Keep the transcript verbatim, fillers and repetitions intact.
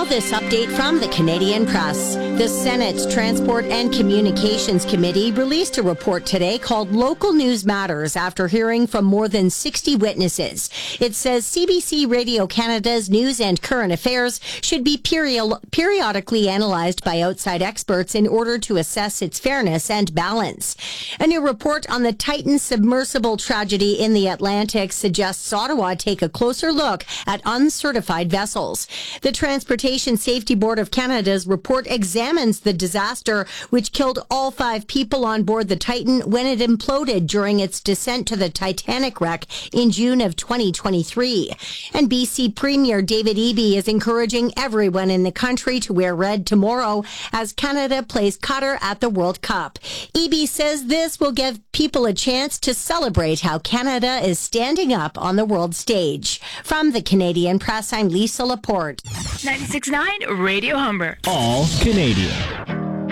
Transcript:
Now this update from the Canadian Press. The Senate's Transport and Communications Committee released a report today called Local News Matters after hearing from more than sixty witnesses. It says C B C Radio Canada's news and current affairs should be peri- periodically analyzed by outside experts in order to assess its fairness and balance. A new report on the Titan submersible tragedy in the Atlantic suggests Ottawa take a closer look at uncertified vessels. The Transportation Safety Board of Canada's report examines the disaster which killed all five people on board the Titan when it imploded during its descent to the Titanic wreck in June of twenty twenty-three. And B C Premier David Eby is encouraging everyone in the country to wear red tomorrow as Canada plays Qatar at the World Cup. Eby says this will give people a chance to celebrate how Canada is standing up on the world stage. From the Canadian Press, I'm Lisa Laporte. ninety-six point nine Radio Humber. All Canadian.